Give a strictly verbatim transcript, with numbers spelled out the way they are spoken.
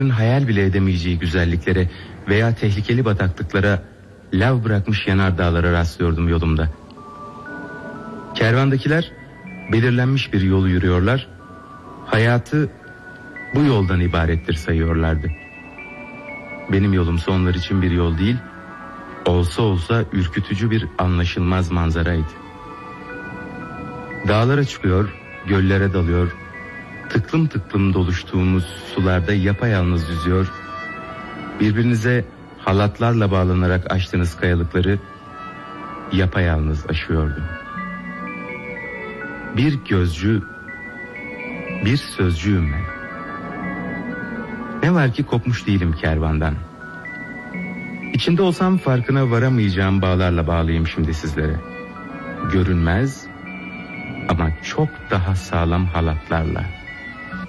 hayal bile edemeyeceği güzelliklere veya tehlikeli bataklıklara lav bırakmış yanardağlara rastlıyordum yolumda. Kervandakiler belirlenmiş bir yolu yürüyorlar, hayatı bu yoldan ibarettir sayıyorlardı. Benim yolumsa onlar için bir yol değil, olsa olsa ürkütücü bir anlaşılmaz manzaraydı. Dağlara çıkıyor, göllere dalıyor, tıklım tıklım doluştuğumuz sularda yapayalnız yüzüyor, birbirinize halatlarla bağlanarak aştığınız kayalıkları yapayalnız aşıyordum. Bir gözcü, bir sözcüyüm ben. Ne var ki kopmuş değilim kervandan. İçinde olsam farkına varamayacağım bağlarla bağlıyım şimdi sizlere. Görünmez ama çok daha sağlam halatlarla.